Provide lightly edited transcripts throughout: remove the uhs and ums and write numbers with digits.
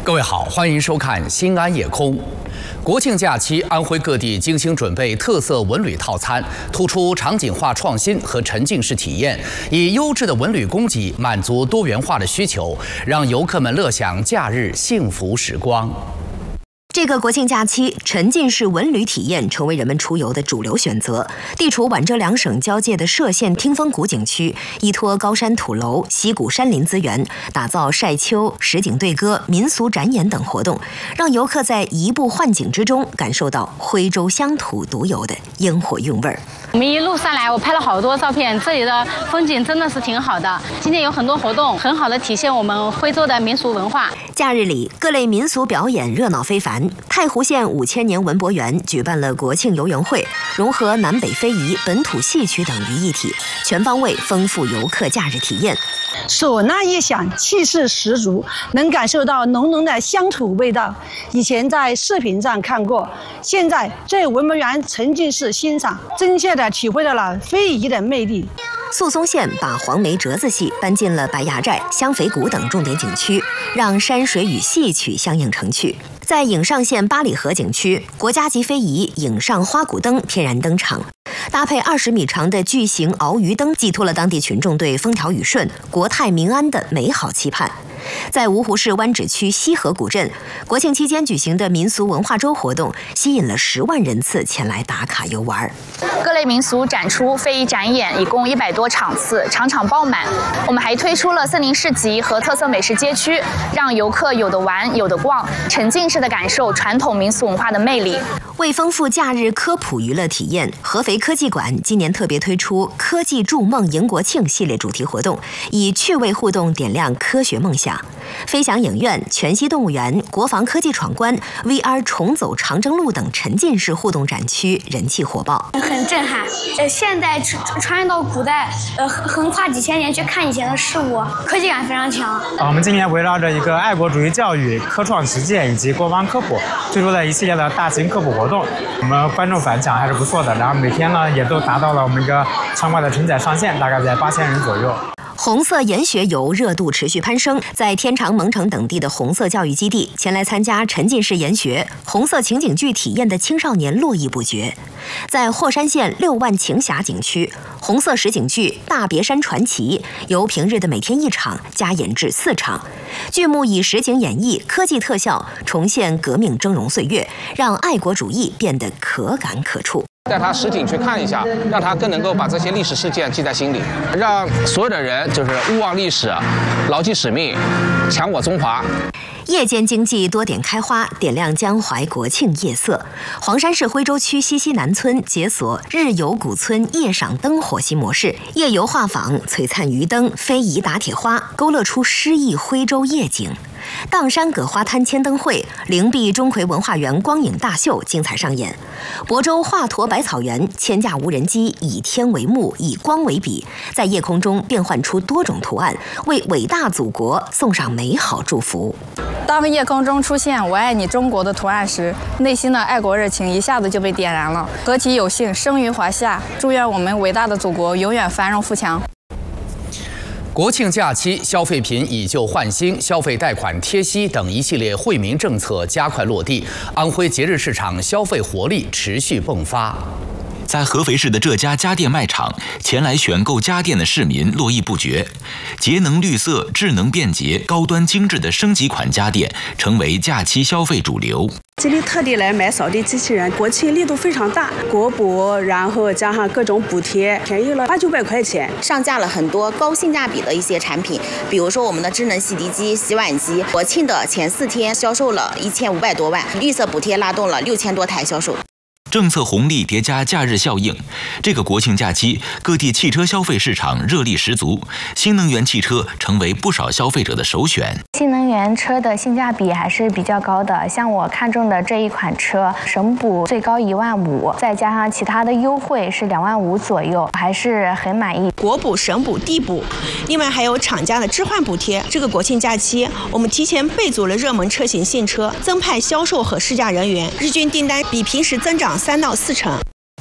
各位好，欢迎收看《新安夜空》。国庆假期，安徽各地精心准备特色文旅套餐，突出场景化创新和沉浸式体验，以优质的文旅供给满足多元化的需求，让游客们乐享假日幸福时光。 这个国庆假期，沉浸式文旅体验成为人们出游的主流选择。地处皖浙两省交界的歙县听风谷景区，依托高山土楼、溪谷山林资源，打造晒秋、实景对歌、民俗展演等活动，让游客在移步换景之中，感受到徽州乡土独有的烟火韵味儿。 我们一路上来，我拍了好多照片，这里的风景真的是挺好的。今天有很多活动，很好的体现我们徽州的民俗文化。 假日里，各类民俗表演热闹非凡。太湖县5000年文博园举办了国庆游园会，融合南北非遗、本土戏曲等于一体，全方位丰富游客假日体验。 唢呐一响，气势十足，能感受到浓浓的乡土味道。以前在视频上看过，现在在文博园沉浸式欣赏，真切地体会到了非遗的魅力。 宿松县把黄梅折子戏搬进了白崖寨、香肥谷等重点景区，让山水与戏曲相映成趣。在颍上县八里河景区，国家级非遗颍上花鼓灯翩然登场，搭配20米长的巨型鳌鱼灯，寄托了当地群众对风调雨顺、国泰民安的美好期盼。 在芜湖市湾址区西河古镇，国庆期间举行的民俗文化周活动，吸引了10万人次前来打卡游玩。 各类民俗展出、非遗展演，一共100多场次，场场爆满。我们还推出了森林市集和特色美食街区，让游客有的玩、有的逛，沉浸式的感受传统民俗文化的魅力。 为丰富假日科普娱乐体验，合肥科技馆今年特别推出“科技筑梦迎国庆”系列主题活动，以趣味互动点亮科学梦想。 飞翔影院、全息动物园、国防科技闯关、VR 重走长征路等沉浸式互动展区人气火爆， 很震撼。现代穿越到古代，横跨几千年去看以前的事物，科技感非常强。 我们今年围绕着一个爱国主义教育、科创实践以及国防科普，推出了一系列的大型科普活动。我们观众反响还是不错的，然后每天呢也都达到了我们一个场馆的承载上限，大概在8000人左右。 红色研学游热度持续攀升，在天长、蒙城等地的红色教育基地，前来参加沉浸式研学、红色情景剧体验的青少年络绎不绝。在霍山县6万晴峡景区，红色实景剧《大别山传奇》由平日的每天1场加演至4场，剧目以实景演绎、科技特效重现革命峥嵘岁月，让爱国主义变得可感可触。 带他实景去看一下，让他更能够把这些历史事件记在心里，让所有的人就是勿忘历史，牢记使命，强我中华。 夜间经济多点开花，点亮江淮国庆夜色。黄山市徽州区西南村解锁日游古村夜赏灯火新模式，夜游画舫、璀璨鱼灯、非遗打铁花，勾勒出诗意徽州夜景。 砀山葛花滩千灯会、灵璧钟馗文化园光影大秀精彩上演。亳州华佗百草园1000架无人机以天为幕，以光为笔，在夜空中变换出多种图案，为伟大祖国送上美好祝福。 当夜空中出现“我爱你中国”的图案时，内心的爱国热情一下子就被点燃了。何其有幸生于华夏，祝愿我们伟大的祖国永远繁荣富强。 国庆假期，消费品以旧换新、消费贷款贴息等一系列惠民政策加快落地，安徽节日市场消费活力持续迸发。 在合肥市的这家家电卖场，前来选购家电的市民络绎不绝。节能绿色、智能便捷、高端精致的升级款家电成为假期消费主流。 这里特地来买扫地机器人，国庆力度非常大，国补，然后加上各种补贴，便宜了800-900块钱。 上架了很多高性价比的一些产品，比如说我们的智能洗涤机、洗碗机，国庆的前4天销售了1500多万，绿色补贴拉动了6000多台销售。 政策红利叠加假日效应，这个国庆假期，各地汽车消费市场热力十足，新能源汽车成为不少消费者的首选。 新能源车的性价比还是比较高的，像我看中的这一款车，省补最高15000，再加上其他的优惠是25000左右，还是很满意。 国补、省补、地补，另外还有厂家的置换补贴。这个国庆假期，我们提前备足了热门车型新车，增派销售和试驾人员，日均订单比平时增长3到4成。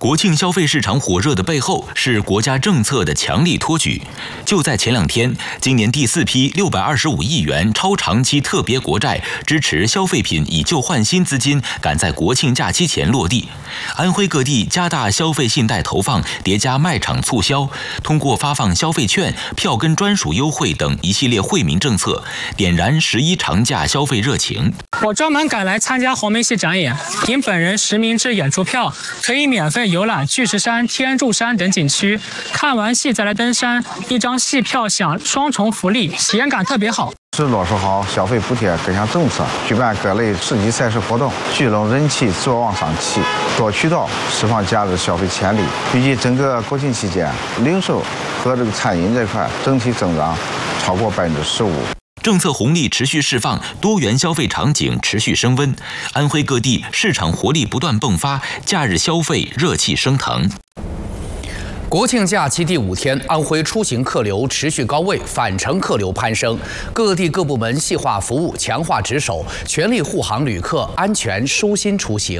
国庆消费市场火热的背后是国家政策的强力托举。就在前2天，今年第4批625亿元超长期特别国债支持消费品以旧换新资金赶在国庆假期前落地。安徽各地加大消费信贷投放，叠加卖场促销，通过发放消费券、票根专属优惠等一系列惠民政策，点燃11长假消费热情。 我专门赶来参加黄梅戏展演，凭本人实名制演出票，可以免费游览巨石山、天柱山等景区，看完戏再来登山，1张戏票享双重福利，体验感特别好。 是落实好消费补贴各项政策，举办各类市级赛事活动，聚拢人气做往上起，多渠道释放假日消费潜力。预计整个国庆期间，零售和餐饮这块整体增长超过15%。 政策红利持续释放，多元消费场景持续升温，安徽各地市场活力不断迸发，假日消费热气升腾。 国庆假期第5天，安徽出行客流持续高位，返程客流攀升，各地各部门细化服务，强化值守，全力护航旅客安全舒心出行。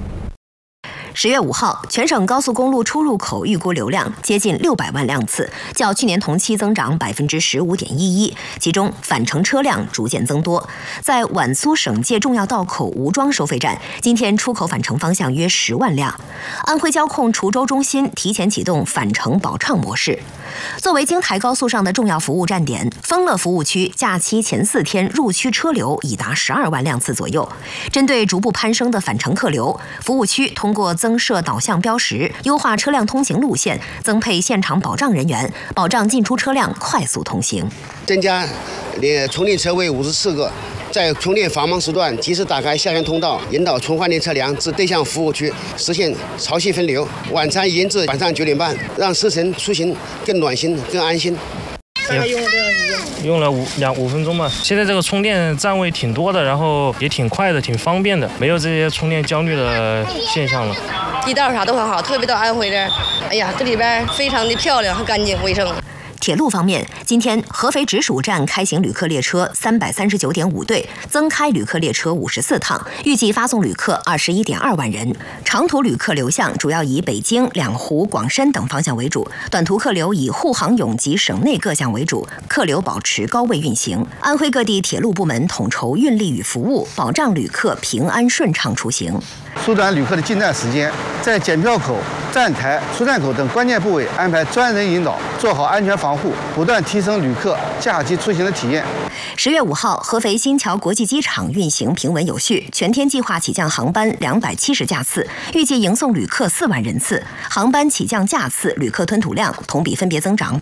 10月5号，全省高速公路出入口预估流量接近600万辆次，较去年同期增长15.11%，其中返程车辆逐渐增多。在皖苏省界重要道口吴庄收费站，今天出口返程方向约10万辆。安徽交控滁州中心提前启动返程保畅模式。作为京台高速上的重要服务站点，丰乐服务区假期前4天入区车流已达12万辆次左右。针对逐步攀升的返程客流，服务区通过增设导向标识，优化车辆通行路线，增配现场保障人员，保障进出车辆快速通行。 增加充电车位54个，在充电繁忙时段及时打开下线通道，引导充换电车辆至对向服务区，实现潮汐分流。晚餐延至晚上9点半，让时辰出行更暖心、更安心。 大概用了多长时间？用了5分钟吧。现在这个充电站位挺多的，然后也挺快的，挺方便的，没有这些充电焦虑的现象了。 地道啥都很好，特别到安徽这儿，哎呀，这里边非常的漂亮和干净卫生。 铁路方面，今天合肥直属站开行旅客列车339.5对，增开旅客列车54趟，预计发送旅客21.2万人。长途旅客流向主要以北京、两湖、广深等方向为主，短途客流以沪杭甬及省内各项为主，客流保持高位运行。安徽各地铁路部门统筹运力与服务，保障旅客平安顺畅出行。 缩短旅客的进站时间，在检票口、站台、出站口等关键部位安排专人引导，做好安全防护，不断提升旅客假期出行的体验。 10月5号，合肥新桥国际机场运行平稳有序，全天计划起降航班270架次，预计迎送旅客4万人次。航班起降架次、旅客吞吐量同比分别增长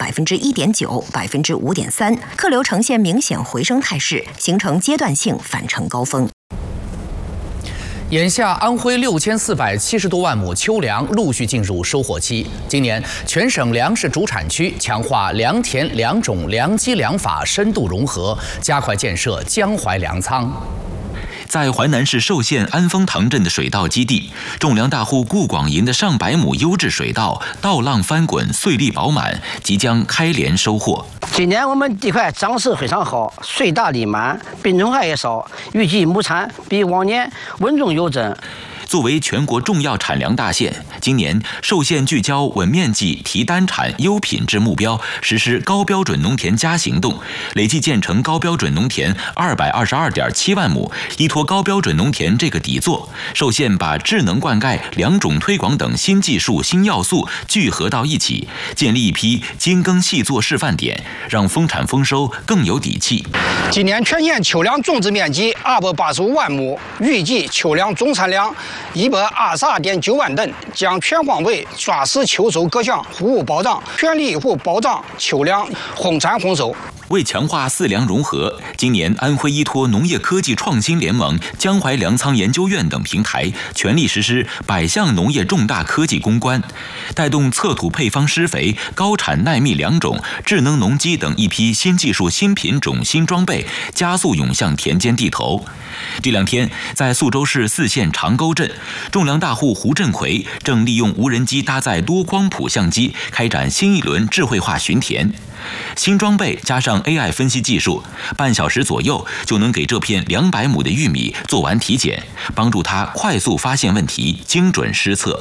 1.9%、5.3%，客流呈现明显回升态势，形成阶段性返程高峰。 眼下，安徽6470多万亩秋粮陆续进入收获期。今年，全省粮食主产区强化良田、良种、良机良法深度融合，加快建设江淮粮仓。 在淮南市寿县安丰塘镇的水稻基地，种粮大户顾广银的上百亩优质水稻稻浪翻滚，穗粒饱满，即将开镰收获。 今年我们地块长势非常好，穗大粒满，病虫害也少，预计亩产比往年稳中有增。 作为全国重要产粮大县，今年寿县聚焦稳面积、提单产、优品质目标，实施高标准农田加行动，累计建成高标准农田222.7万亩。依托高标准农田这个底座，寿县把智能灌溉、良种推广等新技术、新要素聚合到一起，建立一批精耕细作示范点，让丰产丰收更有底气。 今年全县秋粮种植面积285万亩，预计秋粮总产量122.9万吨，将全方位抓实秋收各项服务保障，全力以赴保障秋粮丰产丰收。 为强化四粮融合，今年安徽依托农业科技创新联盟、江淮粮仓研究院等平台，全力实施100项农业重大科技攻关，带动测土配方施肥、高产耐密良种、智能农机等一批新技术、新品种、新装备加速涌向田间地头。这2天，在宿州市4县长沟镇，种粮大户胡振奎正利用无人机搭载多光谱相机，开展新一轮智慧化巡田。新装备加上 AI 分析技术，半小时左右就能给这片200亩的玉米做完体检，帮助他快速发现问题，精准施策。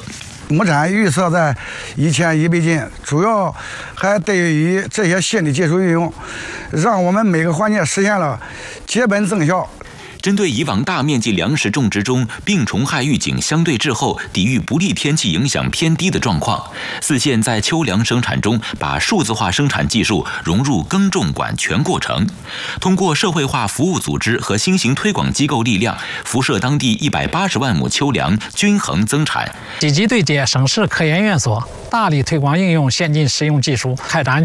亩产预测在1100斤，主要还得益于这些新的技术运用，让我们每个环节实现了结本增效。 针对以往大面积粮食种植中病虫害预警相对滞后、抵御不利天气影响偏低的状况，4县在秋粮生产中把数字化生产技术融入耕种管全过程，通过社会化服务组织和新型推广机构力量，辐射当地180万亩秋粮均衡增产。 积极对接省市科研院所，大力推广应用先进实用技术，开展